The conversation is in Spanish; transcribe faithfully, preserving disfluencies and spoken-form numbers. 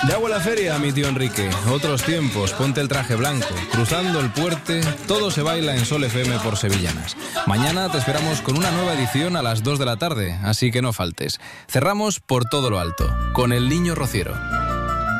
Ya hago la feria, mi tío Enrique. Otros tiempos, ponte el traje blanco. Cruzando el puente, todo se baila en Sol F M por Sevillanas. Mañana te esperamos con una nueva edición a las dos de la tarde, así que no faltes. Cerramos por todo lo alto, con El Niño Rociero.